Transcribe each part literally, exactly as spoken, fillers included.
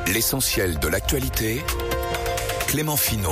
L'essentiel de l'actualité, Clément Finot.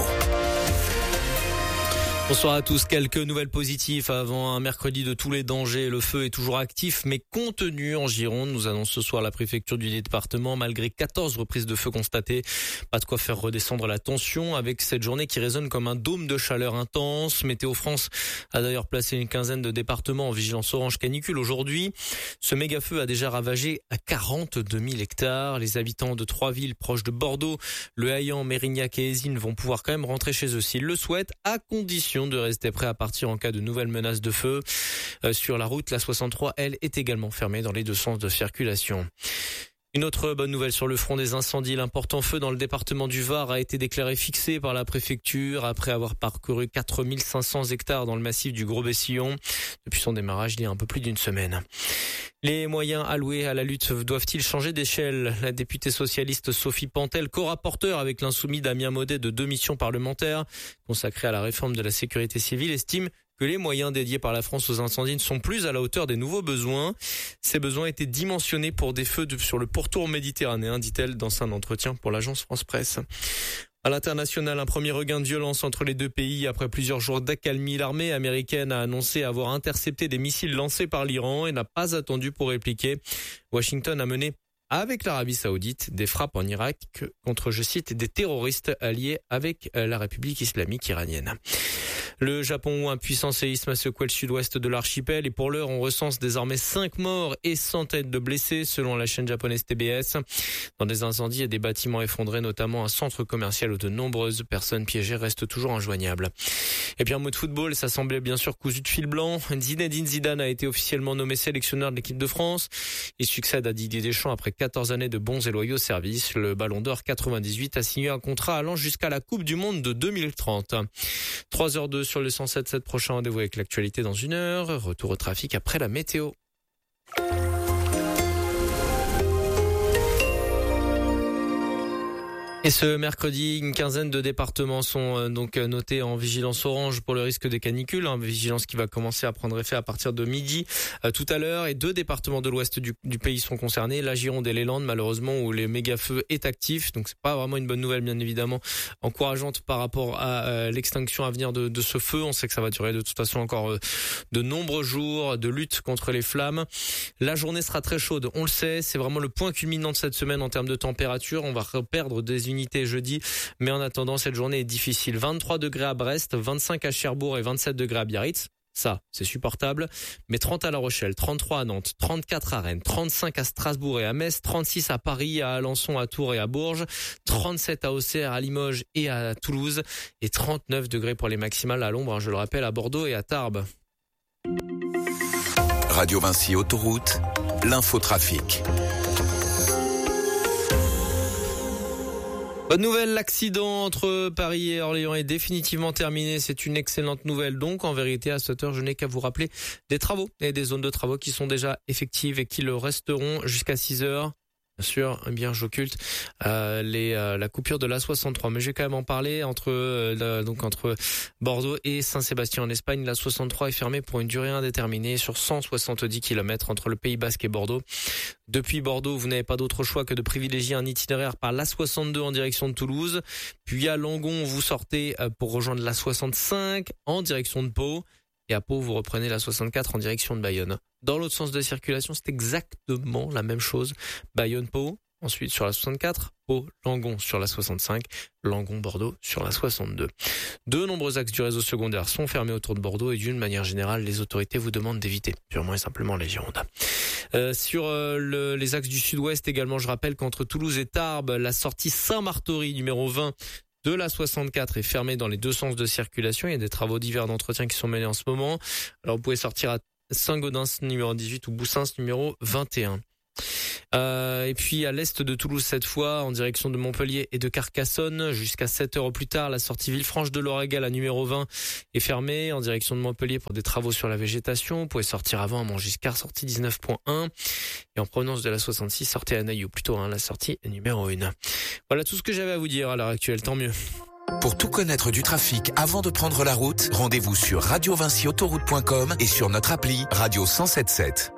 Bonsoir à tous. Quelques nouvelles positives avant un mercredi de tous les dangers. Le feu est toujours actif mais contenu en Gironde, nous annonce ce soir la préfecture du département, malgré quatorze reprises de feu constatées. Pas de quoi faire redescendre la tension avec cette journée qui résonne comme un dôme de chaleur intense. Météo France a d'ailleurs placé une quinzaine de départements en vigilance orange canicule aujourd'hui. Ce méga feu a déjà ravagé à quarante-deux mille hectares. Les habitants de trois villes proches de Bordeaux, Le Haillan, Mérignac et Ézines vont pouvoir quand même rentrer chez eux s'ils le souhaitent, à condition de rester prêt à partir en cas de nouvelles menaces de feu. Euh, sur la route, la soixante-trois, elle, est également fermée dans les deux sens de circulation. Une autre bonne nouvelle sur le front des incendies. L'important feu dans le département du Var a été déclaré fixé par la préfecture après avoir parcouru quatre mille cinq cents hectares dans le massif du Gros-Bessillon depuis son démarrage il y a un peu plus d'une semaine. Les moyens alloués à la lutte doivent-ils changer d'échelle? La députée socialiste Sophie Pantel, co-rapporteure avec l'insoumis Damien Maudet de deux missions parlementaires consacrées à la réforme de la sécurité civile, estime que les moyens dédiés par la France aux incendies ne sont plus à la hauteur des nouveaux besoins. Ces besoins étaient dimensionnés pour des feux de, sur le pourtour méditerranéen, dit-elle dans un entretien pour l'agence France-Presse. À l'international, un premier regain de violence entre les deux pays. Après plusieurs jours d'accalmie, l'armée américaine a annoncé avoir intercepté des missiles lancés par l'Iran et n'a pas attendu pour répliquer. Washington a mené avec l'Arabie Saoudite des frappes en Irak contre, je cite, des terroristes alliés avec la République islamique iranienne. Le Japon, un puissant séisme a secoué le sud-ouest de l'archipel et pour l'heure, on recense désormais cinq morts et centaines de blessés selon la chaîne japonaise T B S. Dans des incendies et des bâtiments effondrés, notamment un centre commercial où de nombreuses personnes piégées restent toujours injoignables. Et puis en mode football, ça semblait bien sûr cousu de fil blanc. Zinedine Zidane a été officiellement nommé sélectionneur de l'équipe de France. Il succède à Didier Deschamps après quatorze années de bons et loyaux services. Le Ballon d'Or quatre-vingt-dix-huit a signé un contrat allant jusqu'à la Coupe du Monde de deux mille trente. trois heures deux sur le cent sept, sept prochain rendez-vous avec l'actualité dans une heure. Retour au trafic après la météo. Et ce mercredi, une quinzaine de départements sont donc notés en vigilance orange pour le risque de canicule, hein, vigilance qui va commencer à prendre effet à partir de midi euh, tout à l'heure. Et deux départements de l'ouest du, du pays sont concernés, la Gironde et les Landes, malheureusement, où les méga-feux est actif. Donc c'est pas vraiment une bonne nouvelle, bien évidemment, encourageante par rapport à euh, l'extinction à venir de, de ce feu. On sait que ça va durer de toute façon encore euh, de nombreux jours de lutte contre les flammes. La journée sera très chaude, on le sait, c'est vraiment le point culminant de cette semaine en termes de température. On va reperdre des unités jeudi, mais en attendant, cette journée est difficile. vingt-trois degrés à Brest, vingt-cinq à Cherbourg et vingt-sept degrés à Biarritz. Ça, c'est supportable. Mais trente à La Rochelle, trente-trois à Nantes, trente-quatre à Rennes, trente-cinq à Strasbourg et à Metz, trente-six à Paris, à Alençon, à Tours et à Bourges, trente-sept à Auxerre, à Limoges et à Toulouse et trente-neuf degrés pour les maximales à l'ombre, hein, je le rappelle, à Bordeaux et à Tarbes. Radio Vinci Autoroute, l'infotrafic. Bonne nouvelle, l'accident entre Paris et Orléans est définitivement terminé. C'est une excellente nouvelle. Donc, en vérité, à cette heure, je n'ai qu'à vous rappeler des travaux et des zones de travaux qui sont déjà effectives et qui le resteront jusqu'à six heures. Bien sûr, bien j'occulte euh, les euh, la coupure de l'A soixante-trois, mais je vais quand même en parler entre euh, la, donc entre Bordeaux et Saint-Sébastien en Espagne. L'A soixante-trois est fermée pour une durée indéterminée sur cent soixante-dix kilomètres entre le Pays Basque et Bordeaux. Depuis Bordeaux, vous n'avez pas d'autre choix que de privilégier un itinéraire par l'A soixante-deux en direction de Toulouse, puis à Langon, vous sortez pour rejoindre l'A soixante-cinq en direction de Pau. Et à Pau, vous reprenez la soixante-quatre en direction de Bayonne. Dans l'autre sens de circulation, c'est exactement la même chose. Bayonne-Pau, ensuite sur la soixante-quatre, Pau-Langon sur la soixante-cinq, Langon-Bordeaux sur la soixante-deux. De nombreux axes du réseau secondaire sont fermés autour de Bordeaux et d'une manière générale, les autorités vous demandent d'éviter purement et simplement les Girondes. Euh, sur euh, le, les axes du sud-ouest également, je rappelle qu'entre Toulouse et Tarbes, la sortie Saint-Martory numéro vingt de la soixante-quatre est fermée dans les deux sens de circulation. Il y a des travaux divers d'entretien qui sont menés en ce moment. Alors vous pouvez sortir à Saint-Gaudens numéro dix-huit ou Boussins numéro vingt et un. Euh, et puis à l'est de Toulouse cette fois, en direction de Montpellier et de Carcassonne, jusqu'à sept heures au plus tard, la sortie Villefranche de l'Orégal à numéro vingt est fermée en direction de Montpellier pour des travaux sur la végétation. Vous pouvez sortir avant à Montgiscard, sortie dix-neuf point un, et en provenance de la soixante-six, sortez à Nailloux, plutôt hein, la sortie numéro un. Voilà tout ce que j'avais à vous dire à l'heure actuelle, tant mieux. Pour tout connaître du trafic avant de prendre la route, rendez-vous sur radio vinci autoroute point com et sur notre appli Radio cent sept sept.